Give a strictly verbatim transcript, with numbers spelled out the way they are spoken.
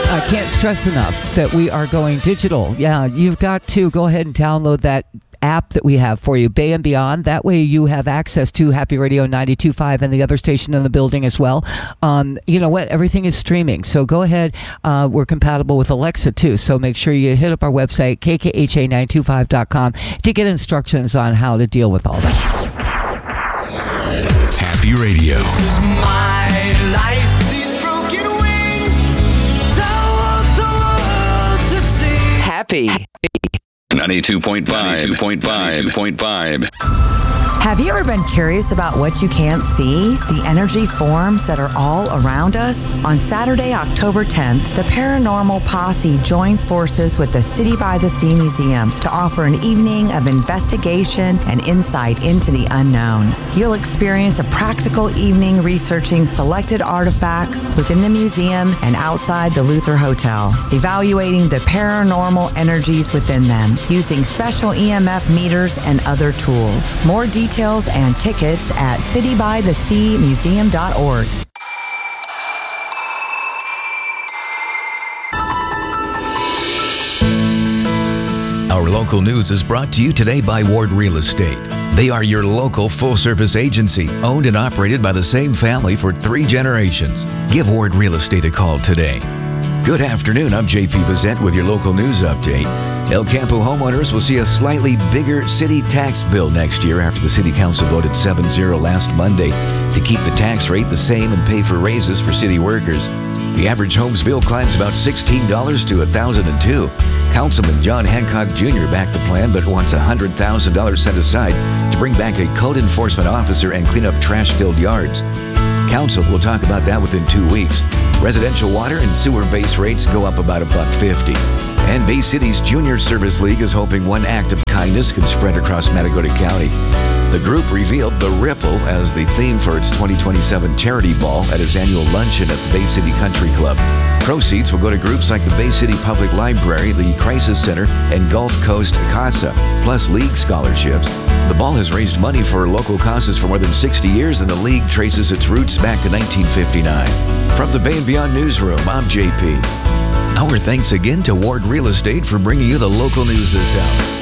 I can't stress enough that we are going digital. Yeah, you've got to go ahead and download that app that we have for you, Bay and Beyond. That way you have access to Happy Radio ninety-two point five and the other station in the building as well. Um, you know what? Everything is streaming. So go ahead. Uh, we're compatible with Alexa too. So make sure you hit up our website, K K H A nine two five dot com, to get instructions on how to deal with all that. Happy Radio. This is my life. These broken wings. Don't want the world to see. Happy. ninety-two point five. ninety-two point five. ninety-two point five. Have you ever been curious about what you can't see? The energy forms that are all around us? On Saturday, October tenth, the Paranormal Posse joins forces with the City by the Sea Museum to offer an evening of investigation and insight into the unknown. You'll experience a practical evening researching selected artifacts within the museum and outside the Luther Hotel, evaluating the paranormal energies within them using special E M F meters and other tools. More details Details and tickets at city by the sea museum dot org. Our local news is brought to you today by Ward Real Estate. They are your local full-service agency, owned and operated by the same family for three generations. Give Ward Real Estate a call today. Good afternoon, I'm J P Bazette with your local news update. El Campo homeowners will see a slightly bigger city tax bill next year after the City Council voted seven zero last Monday to keep the tax rate the same and pay for raises for city workers. The average home's bill climbs about sixteen dollars to one thousand two dollars. Councilman John Hancock Junior backed the plan but wants one hundred thousand dollars set aside to bring back a code enforcement officer and clean up trash-filled yards. Council will talk about that within two weeks. Residential water and sewer base rates go up about a buck fifty. And Bay City's Junior Service League is hoping one act of kindness can spread across Matagorda County. The group revealed the Ripple as the theme for its twenty twenty-seven charity ball at its annual luncheon at the Bay City Country Club. Proceeds will go to groups like the Bay City Public Library, the Crisis Center, and Gulf Coast CASA, plus league scholarships. The ball has raised money for local causes for more than sixty years, and the league traces its roots back to nineteen fifty-nine. From the Bay and Beyond Newsroom, I'm J P. Our thanks again to Ward Real Estate for bringing you the local news this hour.